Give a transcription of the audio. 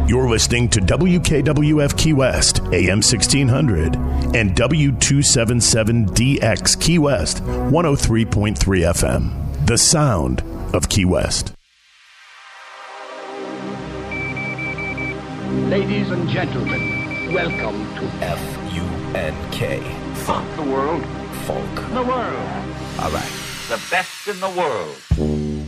You're listening to WKWF Key West, AM 1600, and W277DX Key West, 103.3 FM. The sound of Key West. Ladies and gentlemen, welcome to F-U-N-K. Funk the World. Folk. The world. All right. The best in the world.